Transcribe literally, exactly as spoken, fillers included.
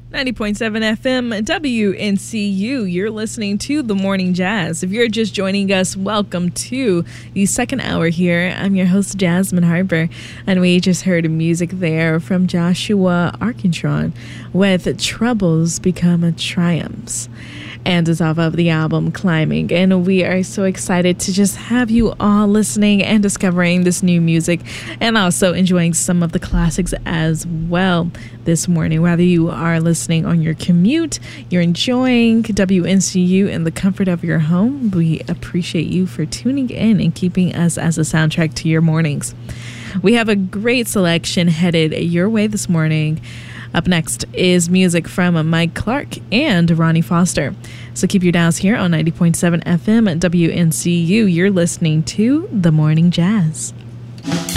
ninety point seven F M W N C U. You're listening to The Morning Jazz. If you're just joining us, welcome to the second hour here. I'm your host, Jasmine Harper, and we just heard music there from Joshua Architron with Troubles Become Triumphs. And it's off of the album Climbing. And we are so excited to just have you all listening and discovering this new music and also enjoying some of the classics as well this morning. Whether you are listening on your commute, you're enjoying W N C U in the comfort of your home, we appreciate you for tuning in and keeping us as a soundtrack to your mornings. We have a great selection headed your way this morning. Up next is music from Mike Clark and Ronnie Foster. So keep your dials here on ninety point seven F M at W N C U. You're listening to The Morning Jazz.